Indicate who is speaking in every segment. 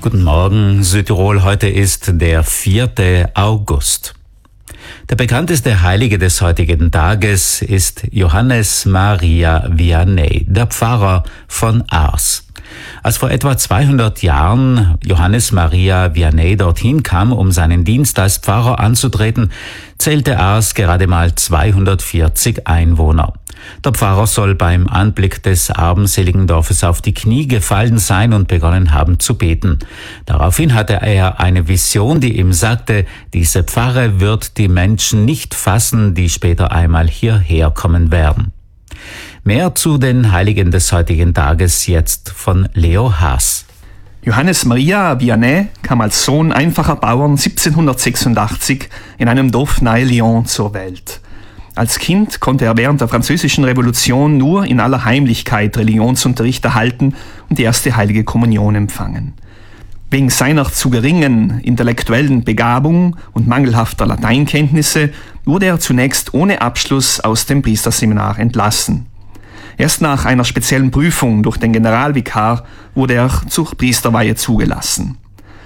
Speaker 1: Guten Morgen, Südtirol. Heute ist der 4. August. Der bekannteste Heilige des heutigen Tages ist Johannes Maria Vianney, der Pfarrer von Ars. Als vor etwa 200 Jahren Johannes Maria Vianney dorthin kam, um seinen Dienst als Pfarrer anzutreten, zählte Ars gerade mal 240 Einwohner. Der Pfarrer soll beim Anblick des armseligen Dorfes auf die Knie gefallen sein und begonnen haben zu beten. Daraufhin hatte er eine Vision, die ihm sagte, diese Pfarre wird die Menschen nicht fassen, die später einmal hierher kommen werden. Mehr zu den Heiligen des heutigen Tages jetzt von Leo Haas.
Speaker 2: Johannes Maria Vianney kam als Sohn einfacher Bauern 1786 in einem Dorf nahe Lyon zur Welt. Als Kind konnte er während der Französischen Revolution nur in aller Heimlichkeit Religionsunterricht erhalten und die erste heilige Kommunion empfangen. Wegen seiner zu geringen intellektuellen Begabung und mangelhafter Lateinkenntnisse wurde er zunächst ohne Abschluss aus dem Priesterseminar entlassen. Erst nach einer speziellen Prüfung durch den Generalvikar wurde er zur Priesterweihe zugelassen.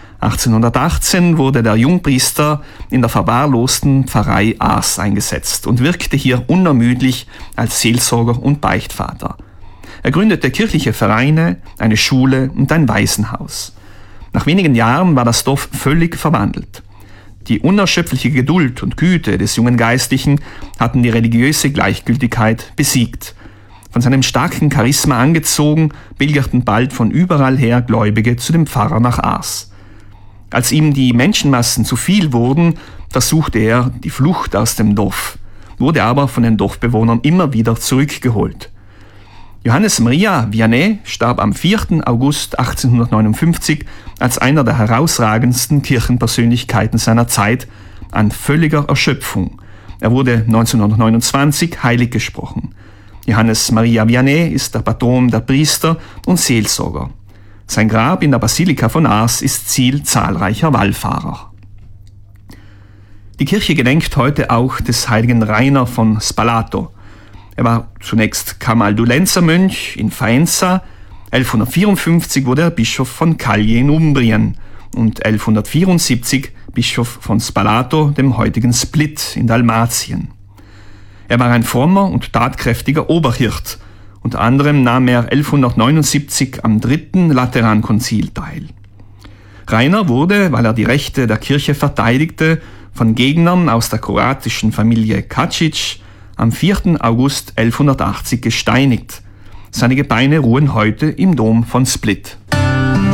Speaker 2: 1818 wurde der Jungpriester in der verwahrlosten Pfarrei Ars eingesetzt und wirkte hier unermüdlich als Seelsorger und Beichtvater. Er gründete kirchliche Vereine, eine Schule und ein Waisenhaus. Nach wenigen Jahren war das Dorf völlig verwandelt. Die unerschöpfliche Geduld und Güte des jungen Geistlichen hatten die religiöse Gleichgültigkeit besiegt. Von seinem starken Charisma angezogen, pilgerten bald von überall her Gläubige zu dem Pfarrer nach Ars. Als ihm die Menschenmassen zu viel wurden, versuchte er die Flucht aus dem Dorf, wurde aber von den Dorfbewohnern immer wieder zurückgeholt. Johannes Maria Vianney starb am 4. August 1859 als einer der herausragendsten Kirchenpersönlichkeiten seiner Zeit an völliger Erschöpfung. Er wurde 1929 heilig gesprochen. Johannes Maria Vianney ist der Patron der Priester und Seelsorger. Sein Grab in der Basilika von Ars ist Ziel zahlreicher Wallfahrer. Die Kirche gedenkt heute auch des heiligen Rainer von Spalato. Er war zunächst Camaldulenzermönch in Faenza. 1154 wurde er Bischof von Cagli in Umbrien und 1174 Bischof von Spalato, dem heutigen Split in Dalmatien. Er war ein frommer und tatkräftiger Oberhirt. Unter anderem nahm er 1179 am 3. Laterankonzil teil. Rainer wurde, weil er die Rechte der Kirche verteidigte, von Gegnern aus der kroatischen Familie Kačić am 4. August 1180 gesteinigt. Seine Gebeine ruhen heute im Dom von Split.